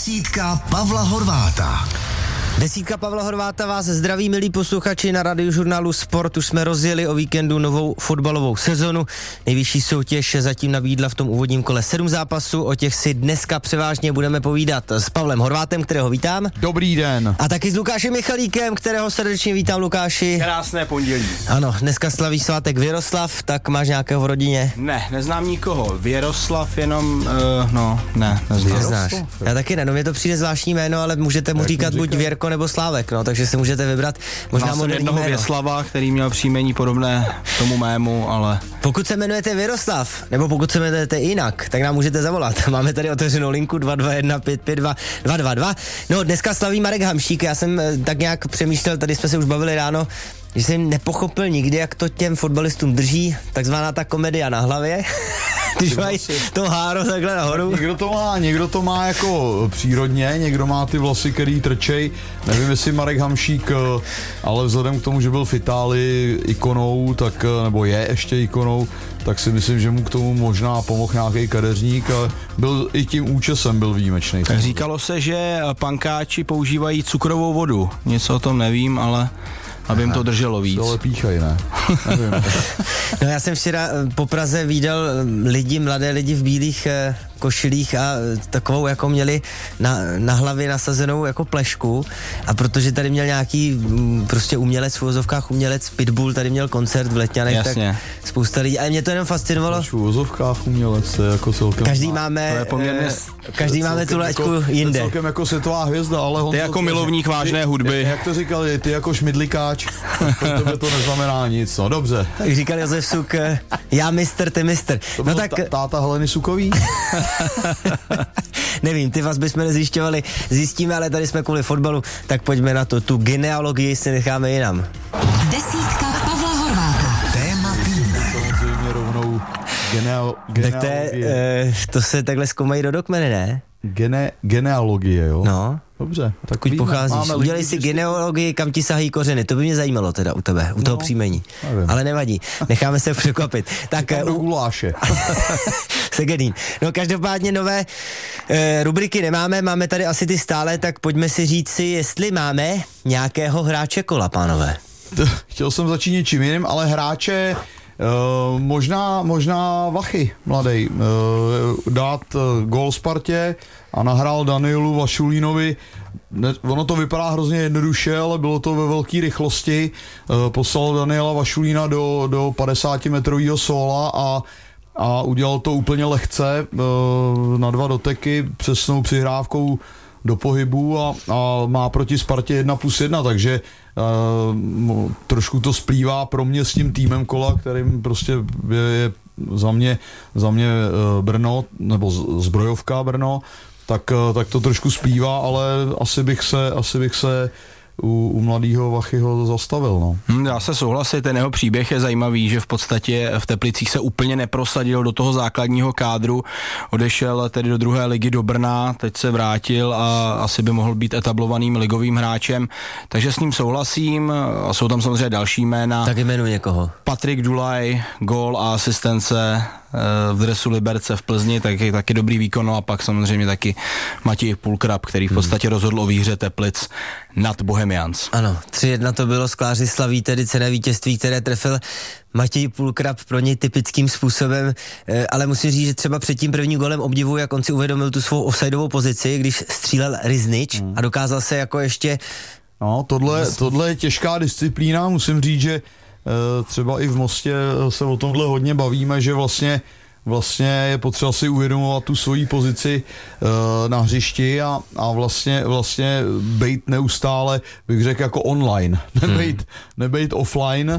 Desítka Pavla Horváta. Desítka Pavla Horváta vás zdraví, milí posluchači, na Radiožurnálu Sport. Už jsme rozjeli o víkendu novou fotbalovou sezonu. Nejvyšší soutěž zatím nabídla v tom úvodním kole 7 zápasů, o těch si dneska převážně budeme povídat s Pavlem Horvátem, kterého vítám. Dobrý den. A taky s Lukášem Michalíkem, kterého srdečně vítám, Lukáši. Krásné pondělí. Ano, dneska slaví svátek Věroslav, tak máš nějakého v rodině? Ne, neznám nikoho. Věroslav jenom, neznám. Neznáš. Já taky ne, no mně to přijde zvláštní jméno, ale můžete mu říkat buď Věrko nebo Slávek, no, takže si můžete vybrat možná Znal jsem moderní jednoho jméno. Věslava, který měl příjmení podobné tomu mému, ale... Pokud se jmenujete Věroslav, nebo pokud se jmenujete jinak, tak nám můžete zavolat. Máme tady otevřenou linku 221 552 222. No, dneska slaví Marek Hamšík, já jsem tak nějak přemýšlel, tady jsme se už bavili ráno, že jsem nepochopil nikdy, jak to těm fotbalistům drží, takzvaná ta komedia na hlavě. Když mají to háro takhle nahoru. Někdo to má jako přírodně, někdo má ty vlasy, který trčej. Nevím, jestli Marek Hamšík, ale vzhledem k tomu, že byl v Itálii ikonou, tak, nebo je ještě ikonou, tak si myslím, že mu k tomu možná pomohl nějaký kadeřník a byl i tím účesem byl výjimečný. Tak říkalo se, že pankáči používají cukrovou vodu. Něco o tom nevím, ale... aby jim to drželo víc. Ale píchaj, ne? Nevím. No, já jsem včera po Praze viděl mladé lidi v bílých košilích a takovou jako měli na hlavě nasazenou jako plešku, a protože tady měl nějaký prostě umělec, v uvozovkách umělec Pitbull, tady měl koncert v Letňanech, tak spousta lidí, ale mě to jenom fascinovalo. V uvozovkách umělec, je jako celkem... Každý máme, každý máme tu laťku jinde. To je celkem jako světová hvězda, ale Ty jako milovník vážné hudby. Jak to říkal, ty jako šmidlikáč, to to neznamená nic, no dobře. Tak říkal Josef Suk, já mistr, ty mistr. To byl táta Heleny Sukový? Nevím, ty vazby jsme nezjišťovali, zjistíme, ale tady jsme kvůli fotbalu, tak pojďme na to, tu genealogii si necháme jinam. Desítka Pavla Horváta. Téma týdne. Samozřejmě rovnou Tak to se takhle zkoumají do dokmeny, ne? Genealogie, jo? No. Dobře. Tak pocházíš, udělej si genealogii, kam ti sahají kořeny, to by mě zajímalo teda u tebe, u toho příjmení. Nevím. Ale nevadí, necháme se překvapit. Tak do guláše. Segedín. No každopádně nové rubriky nemáme, máme tady asi ty stále, tak pojďme si říct si, jestli máme nějakého hráče kola, pánové. Chtěl jsem začít něčím jiným, ale hráče možná Vachy, mladej, dát gól Spartě a nahrál Danielu Vašulínovi. Ono to vypadá hrozně jednoduše, ale bylo to ve velké rychlosti. Poslal Daniela Vašulína do 50-metrového sóla a udělal to úplně lehce na 2 doteky, přesnou přihrávkou do pohybu a má proti Spartě 1+1, takže trošku to splývá pro mě s tím týmem kola, kterým prostě je za mě Brno, nebo Zbrojovka Brno, tak to trošku splývá, ale asi bych se u mladého Vachyho zastavil, no. Dá se souhlasit, ten jeho příběh je zajímavý, že v podstatě v Teplicích se úplně neprosadil do toho základního kádru, odešel tedy do 2. ligy do Brna, teď se vrátil a asi by mohl být etablovaným ligovým hráčem, takže s ním souhlasím a jsou tam samozřejmě další jména. Tak jmenuji někoho. Patrik Dulaj, gól a asistence v dresu Liberce v Plzni, taky dobrý výkon, no a pak samozřejmě taky Matěj Pulkrab, který v podstatě rozhodl o výhře Teplic nad Bohemians. Ano, 3-1 to bylo, skláři slaví tedy cenné vítězství, které trefil Matěj Pulkrab pro něj typickým způsobem, ale musím říct, že třeba před tím prvním golem obdivuji, jak on si uvědomil tu svou offsideovou pozici, když střílel Riznič a dokázal se jako ještě... No, tohle je těžká disciplína, musím říct, že třeba i v Mostě se o tomhle hodně bavíme, že vlastně je potřeba si uvědomovat tu svoji pozici na hřišti a vlastně bejt neustále, bych řekl, jako online, nebejt offline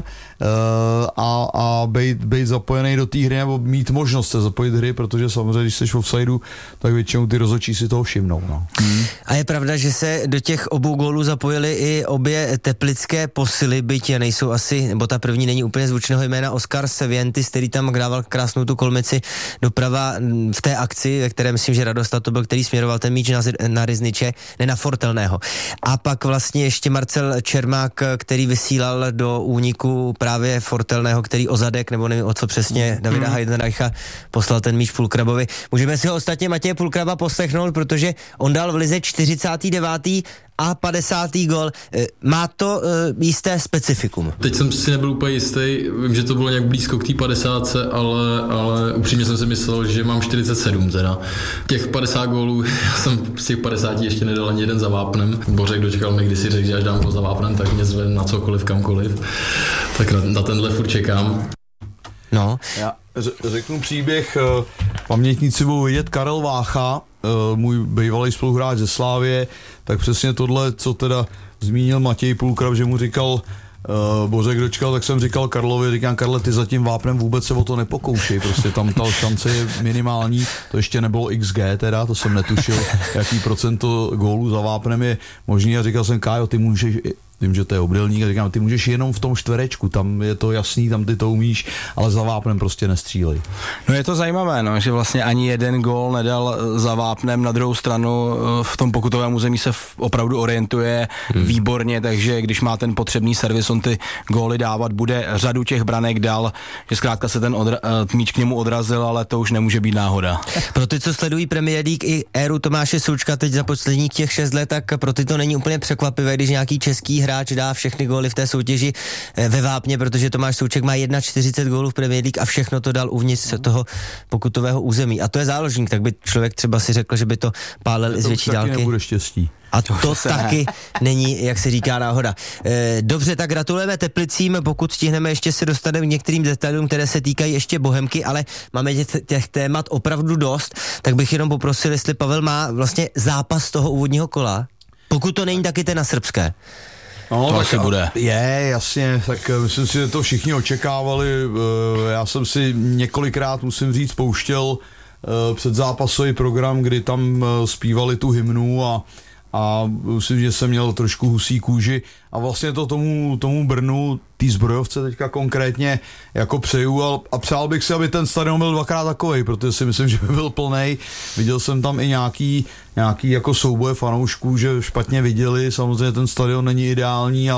a bejt zapojený do té hry nebo mít možnost se zapojit hry, protože samozřejmě, když jsi v offsideu, tak většinou ty rozhodčí si toho všimnou. No. A je pravda, že se do těch obou gólů zapojily i obě teplické posily, byť nejsou asi, nebo ta první není úplně zvučného jména, Oskar Sevientis, který tam dával krásnou tu kolmici si doprava v té akci, ve které myslím, že Radosta to byl, který směroval ten míč na Rizniče, ne na Fortelného. A pak vlastně ještě Marcel Čermák, který vysílal do úniku právě Fortelného, který o zadek, nebo nevím o co přesně, Davida Heidenreicha poslal ten míč Pulkrabovi. Můžeme si ho ostatně Matěje Pulkraba poslechnout, protože on dal v lize 49. a 50. gól. Má to jisté specifikum. Teď jsem si nebyl úplně jistý, vím, že to bylo nějak blízko k té 50, ale upřímně jsem si myslel, že mám 47 teda. Těch 50 gólů, já jsem z těch 50 ještě nedal ani jeden za vápnem. Bořek dočkal mi, když si řekl, že až dám gól za vápnem, tak mě zve na cokoliv, kamkoliv. Tak na tenhle furt čekám. No. Já řeknu příběh, pamětníci budou vidět, Karel Vácha, můj bývalý spoluhráč ze Slávie, tak přesně tohle, co teda zmínil Matěj Pulkrab, že mu říkal Bořek dočkal, tak jsem říkal Karlovi, říkám, Karle, ty za tím vápnem vůbec se o to nepokoušej, prostě tam ta šance je minimální, to ještě nebylo XG teda, to jsem netušil, jaký procento gólů za vápnem je možný a říkal jsem, Kájo, ty můžeš, vím, že to je obdélník, a říkám, ty můžeš jenom v tom čtverečku, tam je to jasný, tam ty to umíš, ale za vápnem prostě nestřílej. No je to zajímavé, no, že vlastně ani jeden gól nedal za vápnem, na druhou stranu v tom pokutovém území se opravdu orientuje výborně, takže když má ten potřebný servis, on ty góly dávat bude, řadu těch branek dal, že zkrátka se ten míč k němu odrazil, ale to už nemůže být náhoda. Pro ty, co sledují Premier League i éru Tomáše Součka teď za posledních těch 6 let, tak pro ty to není úplně překvapivé, když nějaký český hráč dá všechny góly v té soutěži ve vápně, protože Tomáš Souček má 41 gólů v Premier League a všechno to dal uvnitř toho pokutového území. A to je záložník, tak by člověk třeba si řekl, že by to pálil i z větší dálky. Nebude štěstí. A to taky není, jak se říká, náhoda. Dobře, tak gratulujeme Teplicím, pokud stihneme, ještě se dostaneme k některým detailům, které se týkají ještě Bohemky, ale máme těch témat opravdu dost, tak bych jenom poprosil, jestli Pavel má vlastně zápas toho úvodního kola, pokud to není taky ten na srbské. No, to asi bude. Je, jasně, tak myslím si, že to všichni očekávali. Já jsem si několikrát, musím říct, pouštěl předzápasový program, kdy tam zpívali tu hymnu a myslím, že jsem měl trošku husí kůži a vlastně to tomu Brnu, tý Zbrojovce teďka konkrétně jako přeju a přál bych si, aby ten stadion byl dvakrát takovej, protože si myslím, že by byl plnej. Viděl jsem tam i nějaký jako souboje fanoušků, že špatně viděli, samozřejmě ten stadion není ideální,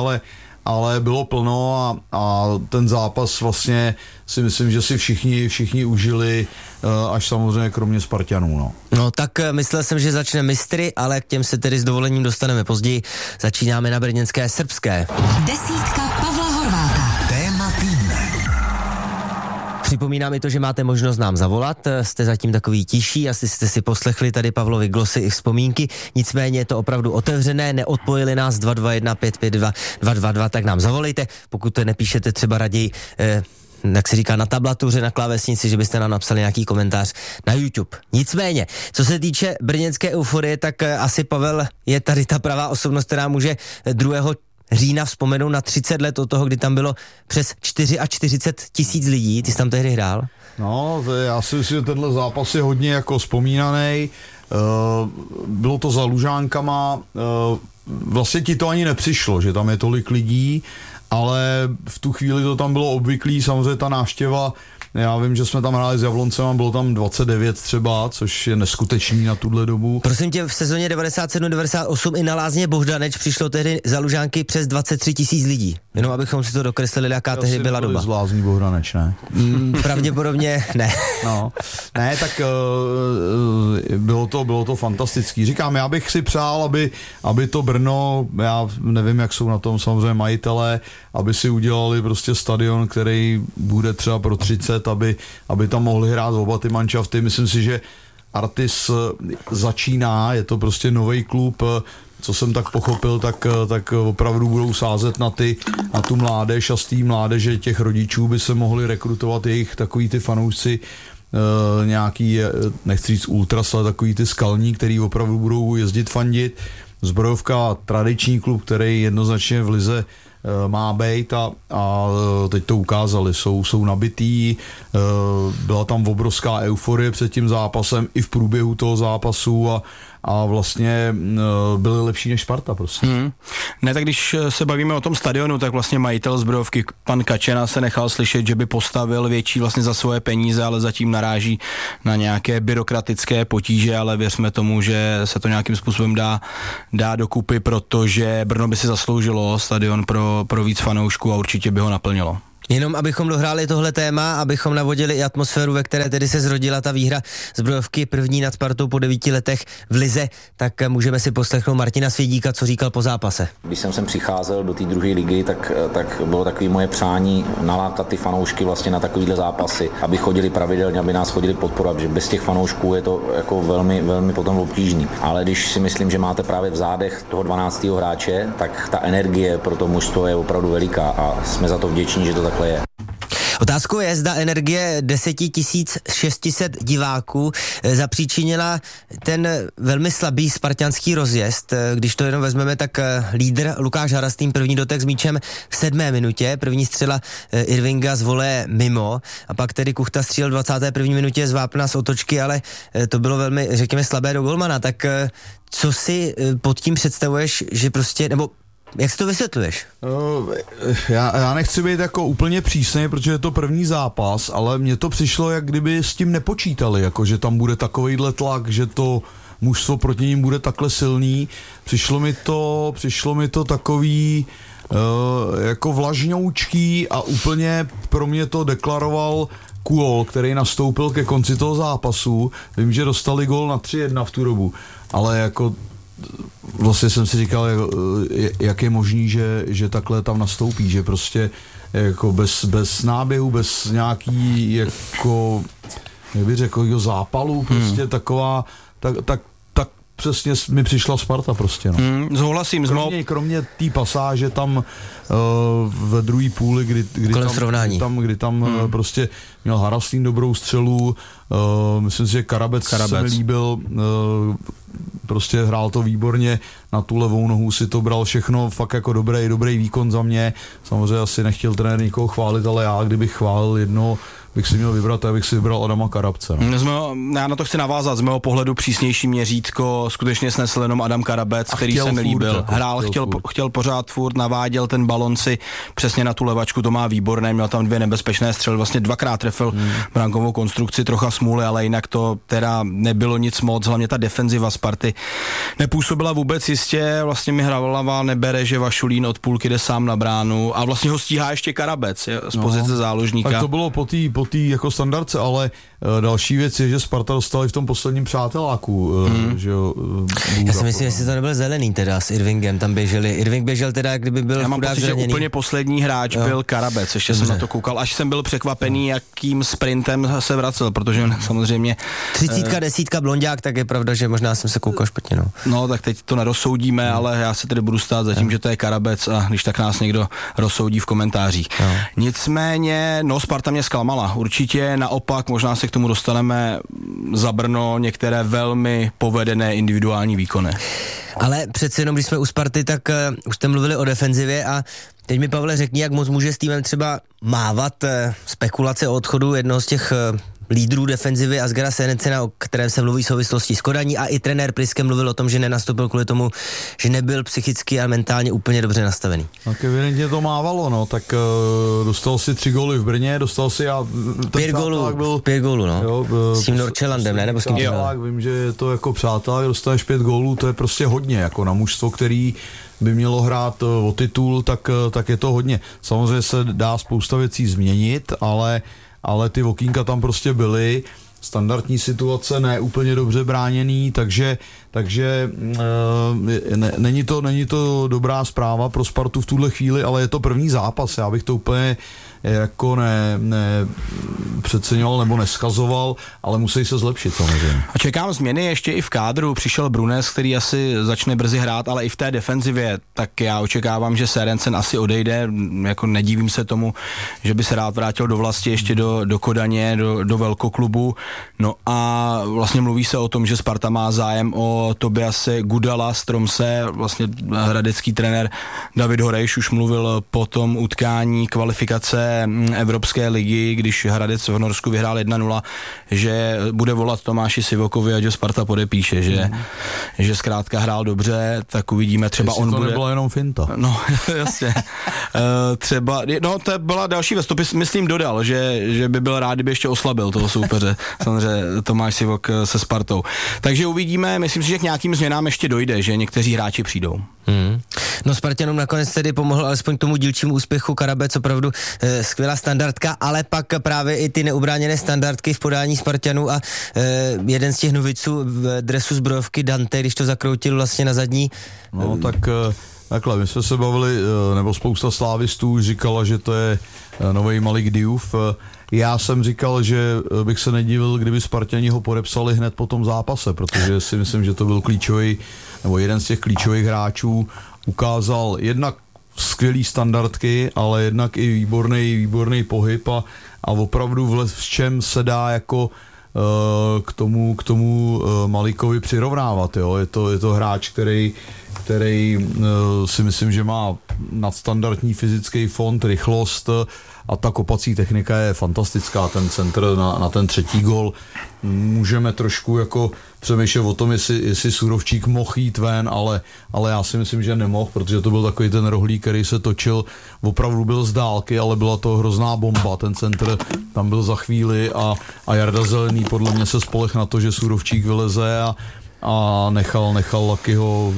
ale bylo plno a ten zápas vlastně si myslím, že si všichni užili, až samozřejmě kromě Spartanů. No tak myslel jsem, že začne mistry, ale k těm se tedy s dovolením dostaneme později. Začínáme na brněnské srbské. Desítka Pavla Horváta. Téma týdne. Připomínám i to, že máte možnost nám zavolat, jste zatím takový tiší, asi jste si poslechli tady Pavlovi glosy i vzpomínky, nicméně je to opravdu otevřené, neodpojili nás 221 552 222, tak nám zavolejte, pokud to nepíšete třeba raději, jak se říká, na tablatuře, na klávesnici, že byste nám napsali nějaký komentář na YouTube. Nicméně, co se týče brněnské euforie, tak asi Pavel je tady ta pravá osobnost, která může 2. října vzpomenou na 30 let od toho, kdy tam bylo přes 44 000 lidí. Ty jsi tam tehdy hrál? No, já si myslím, že tenhle zápas je hodně jako vzpomínaný. Bylo to za Lužánkama. Vlastně ti to ani nepřišlo, že tam je tolik lidí, ale v tu chvíli to tam bylo obvyklý, samozřejmě ta návštěva. Já vím, že jsme tam hráli s Jabloncem a bylo tam 29 třeba, což je neskutečný na tuhle dobu. Prosím tě, v sezóně 97-98 i na Lázně Bohdaneč přišlo tehdy za Lužánky přes 23 000 lidí. Jenom abychom si to dokreslili, jaká tehdy byla doba. Z Lázní Bohdaneč, ne? Pravděpodobně ne. No, ne, tak bylo to fantastický. Říkám, já bych si přál, aby to Brno, já nevím, jak jsou na tom samozřejmě majitelé, aby si udělali prostě stadion, který bude třeba pro 30, aby tam mohli hrát oba ty manšafty. Myslím si, že Artis začíná, je to prostě nový klub, co jsem tak pochopil, tak opravdu budou sázet na tu mládež a z té mládeže těch rodičů by se mohli rekrutovat jejich takový ty fanoušci, nějaký, nechci říct ultras, ale takový ty skalní, který opravdu budou jezdit fandit. Zbrojovka, tradiční klub, který jednoznačně v lize má být a teď to ukázali, jsou nabitý, byla tam obrovská euforie před tím zápasem i v průběhu toho zápasu a vlastně byli lepší než Sparta prostě. Ne, tak když se bavíme o tom stadionu, tak vlastně majitel Zbrojovky, pan Kačena, se nechal slyšet, že by postavil větší vlastně za svoje peníze, ale zatím naráží na nějaké byrokratické potíže, ale věřme tomu, že se to nějakým způsobem dá dokupy, protože Brno by si zasloužilo stadion pro víc fanoušků a určitě by ho naplnilo. Jenom abychom dohráli tohle téma, abychom navodili i atmosféru, ve které tedy se zrodila ta výhra Zbrojovky první nad Spartou po 9 letech v lize, tak můžeme si poslechnout Martina Svědíka, co říkal po zápase. Když jsem sem přicházel do té druhé ligy, tak bylo takové moje přání nalákat ty fanoušky vlastně na takovýhle zápasy, aby chodili pravidelně, aby nás chodili podporovat, že bez těch fanoušků je to jako velmi, velmi potom obtížný. Ale když si myslím, že máte právě v zádech toho 12. hráče, tak ta energie pro to mužstvo je opravdu veliká a jsme za to vděční, že to takhle je. Otázkou je, zda energie 10 600 diváků zapříčinila ten velmi slabý spartanský rozjezd. Když to jenom vezmeme, tak lídr Lukáš Harastýn první dotek s míčem v 7. minutě, první střela Irvinga z vole mimo a pak tedy Kuchta střílel v 21. minutě z vápna z otočky, ale to bylo velmi, řekněme, slabé do golmana. Tak co si pod tím představuješ, že prostě, nebo jak si to vysvětluješ? Já nechci být jako úplně přísný, protože je to první zápas, ale mně to přišlo, jak kdyby s tím nepočítali, jako že tam bude takovejhle tlak, že to mužstvo proti ním bude takhle silný. Přišlo mi to takový jako vlažňoučký a úplně pro mě to deklaroval Kuol, který nastoupil ke konci toho zápasu. Vím, že dostali gól na 3-1 v tu dobu, ale jako vlastně jsem si říkal, jak je možný, že takhle tam nastoupí, že prostě jako bez náběhu, bez nějaký jako, jak bych řekl, zápalu, prostě taková, tak přesně mi přišla Sparta prostě, no. Souhlasím. Kromě té pasáže tam ve druhé půli, kdy tam prostě měl Harastýn dobrou střelu, myslím si, že Karabec se mi líbil, prostě hrál to výborně, na tu levou nohu si to bral všechno, fakt jako dobrý výkon za mě. Samozřejmě asi nechtěl trenér nikoho chválit, ale já kdybych chválil jednoho, bych si měl vybrat, abych si vybral Adama Karabce. No. Já na to chci navázat, z mého pohledu přísnější měřítko skutečně snesl jenom Adam Karabec, který se mi líbil. Chtěl pořád furt, naváděl ten balon si přesně na tu levačku, to má výborné, měl tam 2 nebezpečné střely, vlastně 2krát trefil brankovou konstrukci, trocha smůly, ale jinak to teda nebylo nic moc, hlavně ta defenziva Sparty nepůsobila vůbec jistě, vlastně mi hlava nebere, že Vašulín od půlky jde sám na bránu a vlastně ho stíhá ještě Karabec z pozice záložníka. Tak to bylo po té jako standardce, ale další věc je, že Sparta dostali v tom posledním přáteláku, že jo. Já si myslím, že to nebyl zelený teda s Irvingem, tam běželi. Irving běžel teda, jak kdyby byl. Já mám pocit, že úplně poslední hráč byl Karabec, ještě jsem na to koukal, až jsem byl překvapený, jakým sprintem se vracel, protože samozřejmě 30, 10 blonďák, tak je pravda, že možná jsem se koukal špatně, no. No, tak teď to nerozsoudíme, ale já se tedy budu stát za tím, že to je Karabec a když tak nás někdo rozsoudí v komentářích. No. Nicméně, Sparta mě zklamala. Určitě naopak, možná se k tomu dostaneme, za Brno některé velmi povedené individuální výkony. Ale přece jenom, když jsme u Sparty, tak už jste mluvili o defenzivě a teď mi, Pavle, řekni, jak moc může s týmem třeba mávat spekulace o odchodu jednoho z těch lídrů defenzivy Asgara Senecena, o kterém se mluví v souvislosti s Kodaní, a i trenér Pliske mluvil o tom, že nenastoupil kvůli tomu, že nebyl psychicky a mentálně úplně dobře nastavený. Tak evidentně to mávalo, no, tak dostal si 3 góly v Brně, dostal si 5 gólů, no. Jo, s tím Norčelandem, ne? Nebo s kým vím, že je to jako přátelé, dostaneš 5 gólů, to je prostě hodně, jako na mužstvo, který by mělo hrát o titul, tak je to hodně. Samozřejmě se dá spousta věcí změnit, ale ty okýnka tam prostě byly, standardní situace, ne úplně dobře bráněný, takže není to dobrá zpráva pro Spartu v tuhle chvíli, ale je to první zápas, já bych to úplně jako přeceňoval nebo neskazoval, ale musí se zlepšit samozřejmě. A čekám změny ještě i v kádru. Přišel Brunes, který asi začne brzy hrát, ale i v té defenzivě, tak já očekávám, že Sørensen asi odejde, jako nedívím se tomu, že by se rád vrátil do vlasti ještě do Kodaně, do velkoklubu. No a vlastně mluví se o tom, že Sparta má zájem o Tobiase Gudala z Tromse, vlastně hradecký trenér David Horejš už mluvil po tom utkání kvalifikace Evropské ligy, když Hradec v Norsku vyhrál 1-0, že bude volat Tomáši Sivokovi a že Sparta podepíše, že zkrátka hrál dobře, tak uvidíme, třeba jestli on to bude... nebyla jenom finta. No, jasně. Třeba, no to byla další věc, to by myslím dodal, že by byl rád, kdyby ještě oslabil toho soupeře, samozřejmě Tomáš Sivok se Spartou. Takže uvidíme, myslím si, že k nějakým změnám ještě dojde, že někteří hráči přijdou. No Spartanům nakonec tedy pomohl alespoň tomu dílčímu úspěchu Karabec, opravdu skvělá standardka, ale pak právě i ty neubráněné standardky v podání Spartanů a jeden z těch noviců v dresu zbrojovky Dante, když to zakroutil vlastně na zadní. No tak takhle, my jsme se bavili, nebo spousta slávistů říkala, že to je nový Malik Diouf. Já jsem říkal, že bych se nedivil, kdyby Spartani ho podepsali hned po tom zápase, protože si myslím, že to byl klíčový, nebo jeden z těch klíčových hráčů, ukázal jednak skvělý standardky, ale jednak i výborný pohyb a opravdu v čem se dá jako k tomu Malikovi přirovnávat. Jo? Je to hráč, který si myslím, že má nadstandardní fyzický fond, rychlost a ta kopací technika je fantastická. Ten centr na ten třetí gól můžeme trošku jako přemýšlet o tom, jestli Surovčík mohl jít ven, ale já si myslím, že nemohl, protože to byl takový ten rohlík, který se točil, opravdu byl z dálky, ale byla to hrozná bomba. Ten centr tam byl za chvíli a Jarda Zelený podle mě se spoleh na to, že Surovčík vyleze a nechal Lakyho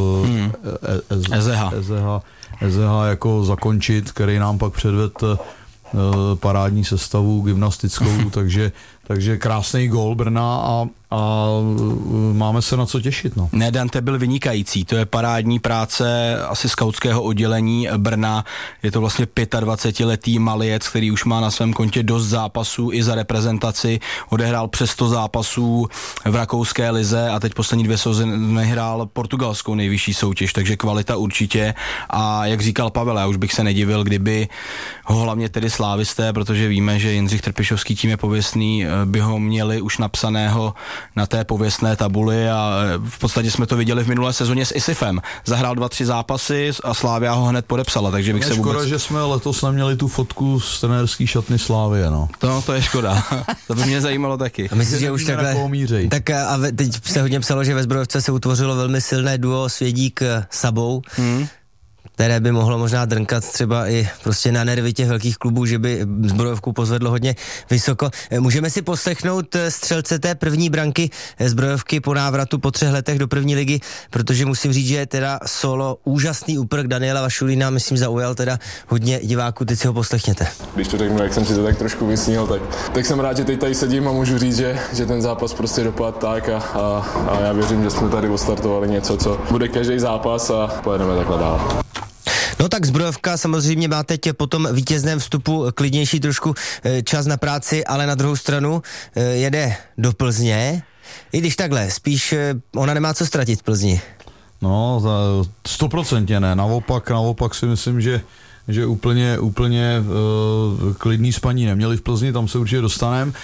Ezeha jako zakončit, který nám pak předvedl parádní sestavu gymnastickou, takže krásný gól Brna a máme se na co těšit. No. Ne, Dante byl vynikající, to je parádní práce asi skautského oddělení Brna, je to vlastně 25letý Malijec, který už má na svém kontě dost zápasů i za reprezentaci, odehrál přes 100 zápasů v rakouské lize a teď poslední 2 sezóny hrál portugalskou nejvyšší soutěž, takže kvalita určitě a jak říkal Pavel, já už bych se nedivil, kdyby ho hlavně tedy slávisté, protože víme, že Jindřich Trpišovský tím je pověstný, by ho měli už napsaného na té pověstné tabuli a v podstatě jsme to viděli v minulé sezóně s Isifem. Zahrál 2-3 zápasy a Slavia ho hned podepsala, takže bych se vůbec... Škoda, že jsme letos neměli tu fotku z trenérský šatny Slavie, no. To je škoda. To by mě zajímalo taky. A myslím, že už takhle... Tak a teď se hodně psalo, že ve zbrojovce se utvořilo velmi silné duo Svědík Sabou. Které by mohlo možná drnkat třeba i prostě na nervy těch velkých klubů, že by zbrojovku pozvedlo hodně vysoko. Můžeme si poslechnout střelce té první branky zbrojovky po návratu po 3 letech do první ligy, protože musím říct, že teda solo úžasný úprk Daniela Vašulína, myslím, zaujal teda hodně diváků, teď si ho poslechněte. Když to řeknu, jak jsem si to tak trošku vysnil, tak jsem rád, že teď tady sedím a můžu říct, že ten zápas prostě dopadl tak a já věřím, že jsme tady odstartovali něco, co bude každý zápas a pojedeme takhle dál. No tak zbrojovka samozřejmě má teď po tom vítězném vstupu klidnější trošku čas na práci, ale na druhou stranu jede do Plzně, i když takhle, spíš ona nemá co ztratit v Plzni. No, 100% ne, naopak si myslím, že úplně klidný spaní neměli v Plzni, tam se určitě dostanem.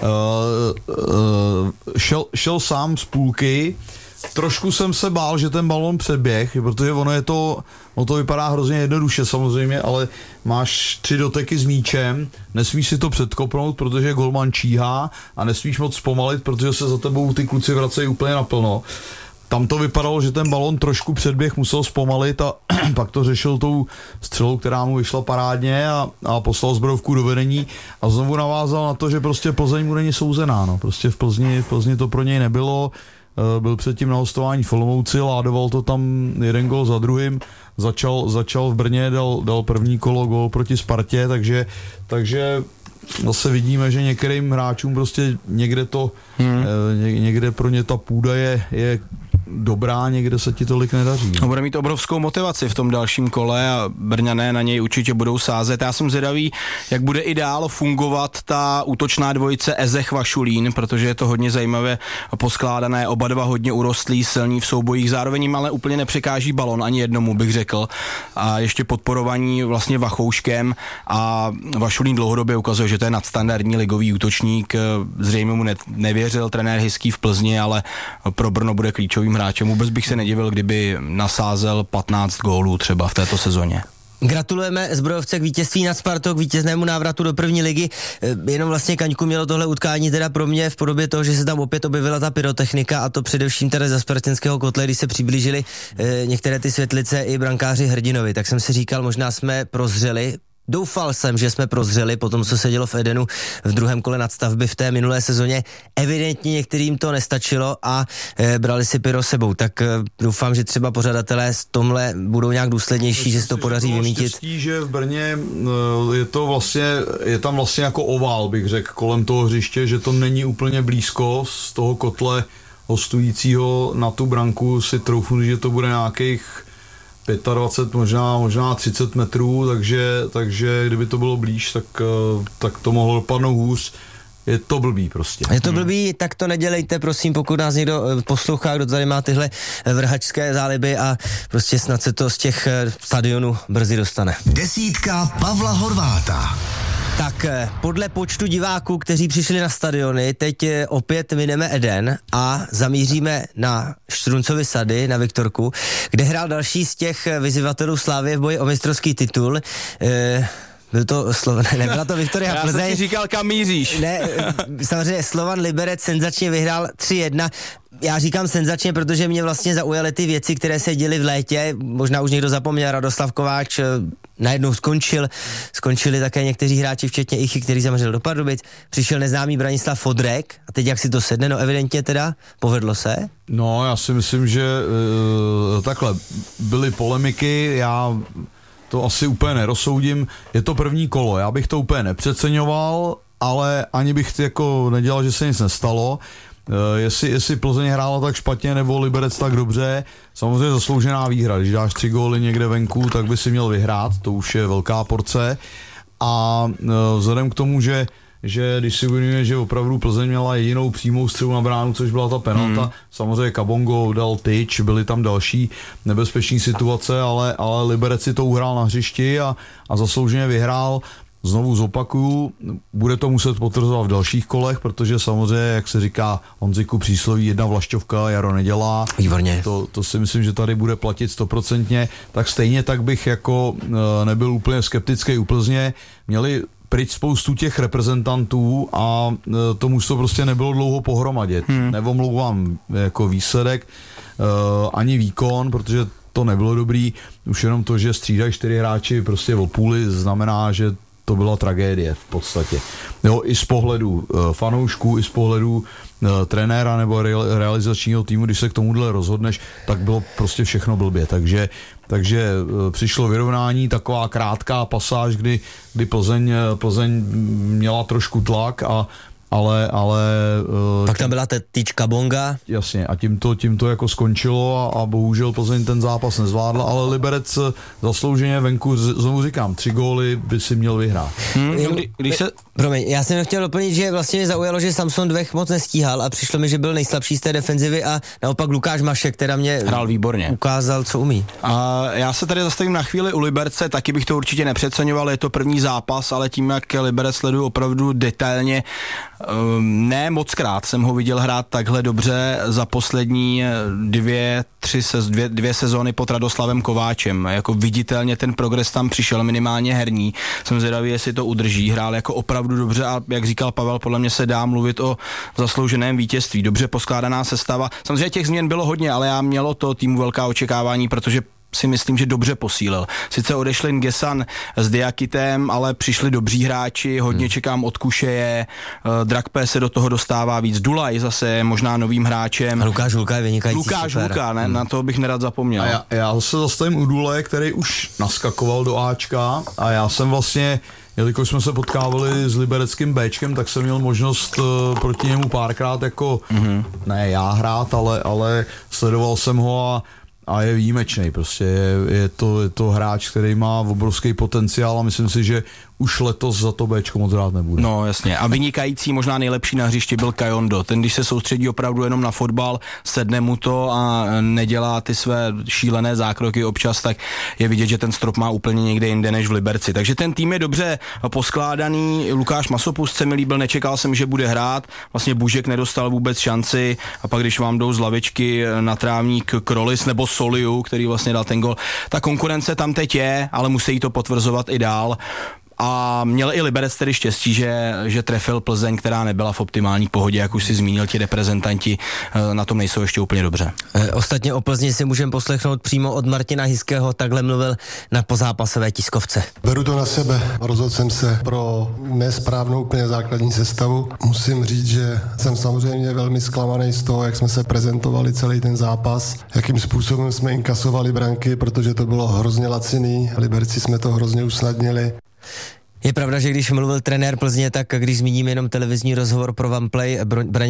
Šel sám z půlky, trošku jsem se bál, že ten balon přeběh, protože ono to vypadá hrozně jednoduše samozřejmě, ale máš 3 doteky s míčem, nesmíš si to předkopnout, protože golman číhá a nesmíš moc zpomalit, protože se za tebou ty kluci vracejí úplně naplno. Tam to vypadalo, že ten balon trošku předběh musel zpomalit a pak to řešil tou střelou, která mu vyšla parádně a poslal zbrojovku do vedení a znovu navázal na to, že prostě Plzeň mu není souzená. No. Prostě v Plzni to pro něj nebylo. Byl předtím na hostování v Olomouci, ládoval to tam jeden gol za druhým, začal v Brně, dal první kolo gol proti Spartě, takže zase vidíme, že některým hráčům prostě někde pro ně ta půda je dobrá, někde se ti tolik nedaří. No, bude mít obrovskou motivaci v tom dalším kole a Brňané na něj určitě budou sázet. Já jsem zvědavý, jak bude i dál fungovat ta útočná dvojice Ezech Vašulín, protože je to hodně zajímavě poskládané, oba dva hodně urostlí, silní v soubojích, zároveň jim ale úplně nepřekáží balon, ani jednomu bych řekl. A ještě podporovaní vlastně Vachouškem a Vašulín dlouhodobě ukazuje, že to je nadstandardní ligový útočník. Zřejmě mu nevěřil trenér Hyský v Plzni, ale pro Brno bude klíčovým hráčem. Vůbec bych se nedivil, kdyby nasázel 15 gólů třeba v této sezóně. Gratulujeme Zbrojovce k vítězství nad Spartou, k vítěznému návratu do první ligy. Jenom vlastně Kaňku mělo tohle utkání teda pro mě v podobě toho, že se tam opět objevila ta pyrotechnika a to především teda za spartanského kotle, když se přiblížili některé ty světlice i brankáři Hrdinovi. Tak jsem si říkal, možná jsme prozřeli. Doufal jsem, že jsme prozřeli po tom, co se dělo v Edenu v druhém kole nadstavby v té minulé sezóně. Evidentně některým to nestačilo a brali si pyro sebou. Tak doufám, že třeba pořadatelé z tomhle budou nějak důslednější, že se to podaří vymítit. Štěstí, že v Brně je tam vlastně jako ovál, bych řekl, kolem toho hřiště, že to není úplně blízko z toho kotle hostujícího na tu branku. Si troufnu, že to bude nějakých 25, možná 30 metrů, takže kdyby to bylo blíž, tak to mohlo dopadnout hůř. Je to blbý prostě. Je to blbý, tak to nedělejte, prosím, pokud nás někdo poslouchá, kdo tady má tyhle vrhačské záliby a prostě snad se to z těch stadionů brzy dostane. Desítka Pavla Horváta. Tak podle počtu diváků, kteří přišli na stadiony, teď opět mineme Eden a zamíříme na Štruncovy sady, na Viktorku, kde hrál další z těch vyzývatelů Slavie v boji o mistrovský titul. Byl to nebyla to Viktoria Plzeň. Já jsem si říkal, kam míříš. Ne, samozřejmě Slovan Liberec senzačně vyhrál 3-1. Já říkám senzačně, protože mě vlastně zaujaly ty věci, které se děly v létě. Možná už někdo zapomněl, Radoslav Kováč najednou skončili také někteří hráči, včetně Ichy, který zamřel do Pardubic. Přišel neznámý Branislav Fodrek a teď jak si to sedne, no evidentně teda povedlo se. No, já si myslím, že takhle byly polemiky, já to asi úplně nerozsoudím, je to první kolo, já bych to úplně nepřeceňoval, ale ani bych jako nedělal, že se nic nestalo. Jestli Plzeň hrála tak špatně nebo Liberec tak dobře, samozřejmě zasloužená výhra. Když dáš 3 góly někde venku, tak by si měl vyhrát, to už je velká porce. A vzhledem k tomu, že když si uvědomíme, že opravdu Plzeň měla jedinou přímou střelu na bránu, což byla ta penalta, samozřejmě Kabongo dal tyč, byly tam další nebezpečné situace, ale Liberec si to uhrál na hřišti a zaslouženě vyhrál. Znovu zopakuju, bude to muset potvrzovat v dalších kolech, protože samozřejmě, jak se říká Honziku přísloví, jedna vlašťovka jaro nedělá. Výborně. To si myslím, že tady bude platit 100%, tak stejně tak bych jako nebyl úplně skeptický u Plzně. Měli pryč spoustu těch reprezentantů a to mužstvo prostě nebylo dlouho pohromadě. Nevomlouvám jako výsledek, ani výkon, protože to nebylo dobrý. Už jenom to, že střídají 4 hráči prostě o půli, znamená, že to byla tragédie v podstatě. Jo, i z pohledu fanoušků, i z pohledu trenéra nebo realizačního týmu, když se k tomuhle rozhodneš, tak bylo prostě všechno blbě. Takže přišlo vyrovnání, taková krátká pasáž, kdy Plzeň měla trošku tlak ale pak tam byla tyčka Bonga. Jasně, a tím to jako skončilo a bohužel Plzeň ten zápas nezvládla, ale Liberec zaslouženě venku, znovu říkám, 3 góly by si měl vyhrát. Promiň, já jsem chtěl doplnit, že vlastně mě zaujalo, že Samson Dvech moc nestíhal a přišlo mi, že byl nejslabší z té defenzivy a naopak Lukáš Mašek, která mě hrál výborně, ukázal, co umí. A já se tady zastavím na chvíli u Liberce, taky bych to určitě nepřeceňoval, je to první zápas, ale tím, jak Liberec sleduju opravdu detailně, ne mockrát jsem ho viděl hrát takhle dobře za poslední dvě sezóny pod Radoslavem Kováčem. Jako viditelně ten progres tam přišel, minimálně herní. Jsem zvědavý, jestli to udrží. Hrál jako opravdu dobře a jak říkal Pavel, podle mě se dá mluvit o zaslouženém vítězství. Dobře poskládaná sestava. Samozřejmě těch změn bylo hodně, ale já mělo to týmu velká očekávání, protože si myslím, že dobře posílil. Sice odešli Ngesan s Diakitem, ale přišli dobří hráči, hodně čekám od Kušeje, Drakpe se do toho dostává víc, Dulaj zase možná novým hráčem. A Lukáš Hulka je vynikající. Lukáš Hulka, ne, na to bych nerad zapomněl. A já se zastavím u Dulaje, který už naskakoval do Ačka a já jsem vlastně, jelikož jsme se potkávali s libereckým Bčkem, tak jsem měl možnost proti němu párkrát jako, ne já hrát, ale sledoval jsem ho a je výjimečný, prostě je to hráč, který má obrovský potenciál a myslím si, že už letos za to Bčko moc rád nebude. No jasně. A vynikající, možná nejlepší na hřišti byl Kajondo. Ten, když se soustředí opravdu jenom na fotbal, sedne mu to a nedělá ty své šílené zákroky občas, tak je vidět, že ten strop má úplně někde jinde než v Liberci. Takže ten tým je dobře poskládaný. Lukáš Masopust se mi líbil, nečekal jsem, že bude hrát. Vlastně Bužek nedostal vůbec šanci a pak, když vám jdou z lavičky na trávník Krolis nebo Soliu, který vlastně dal ten gol, ta konkurence tam teď je, ale musí to potvrzovat i dál. A měl i Liberec tedy štěstí, že trefil Plzeň, která nebyla v optimální pohodě, jak už si zmínil, ti reprezentanti na tom nejsou ještě úplně dobře. Ostatně o Plzni si můžeme poslechnout přímo od Martina Hiského, takhle mluvil na pozápasové tiskovce. Beru to na sebe, rozhodl jsem se pro nesprávnou úplně základní sestavu. Musím říct, že jsem samozřejmě velmi zklamaný z toho, jak jsme se prezentovali celý ten zápas, jakým způsobem jsme inkasovali branky, protože to bylo hrozně laciný, Liberci jsme to hrozně usnadnili. Je pravda, že když mluvil trenér Plzně, tak když zmíním jenom televizní rozhovor pro OnePlay,